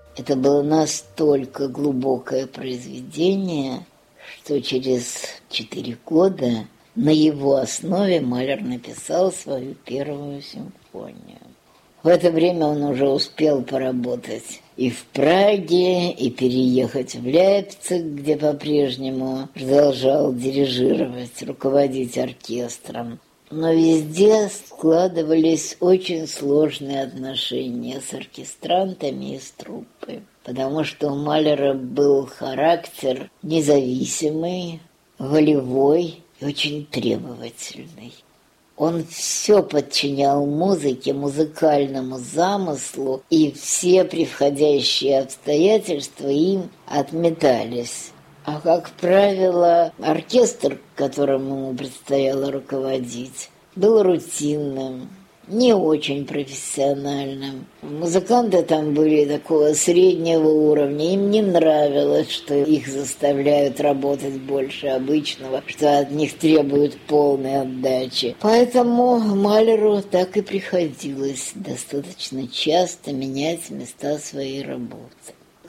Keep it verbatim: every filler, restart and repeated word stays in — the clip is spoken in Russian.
Это было настолько глубокое произведение, что через четыре года на его основе Малер написал свою первую симфонию. В это время он уже успел поработать и в Праге, и переехать в Лейпциг, где по-прежнему продолжал дирижировать, руководить оркестром. Но везде складывались очень сложные отношения с оркестрантами и с труппой, потому что у Малера был характер независимый, волевой и очень требовательный. Он все подчинял музыке, музыкальному замыслу, и все превходящие обстоятельства им отметались. А, как правило, оркестр, которым ему предстояло руководить, был рутинным, не очень профессиональным. Музыканты там были такого среднего уровня. Им не нравилось, что их заставляют работать больше обычного, что от них требуют полной отдачи. Поэтому Малеру так и приходилось достаточно часто менять места своей работы.